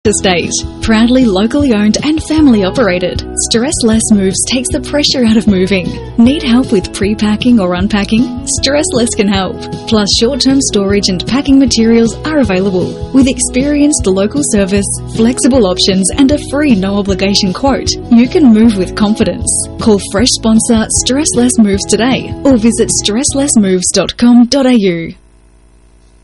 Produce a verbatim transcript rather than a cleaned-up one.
Estate. Proudly locally owned and family operated, Stress Less Moves takes the pressure out of moving. Need help with pre-packing or unpacking? Stress Less can help. Plus, short-term storage and packing materials are available. With experienced local service, flexible options and a free no-obligation quote, you can move with confidence. Call fresh sponsor Stress Less Moves today or visit stress less moves dot com dot a u.